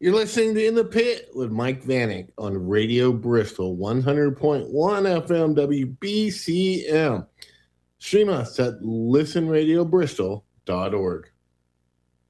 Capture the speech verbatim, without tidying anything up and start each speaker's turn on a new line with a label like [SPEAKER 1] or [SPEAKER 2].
[SPEAKER 1] You're listening to In the Pit with Mike Vanek on Radio Bristol, one hundred point one F M W B C M. Stream us at listen radio bristol dot org.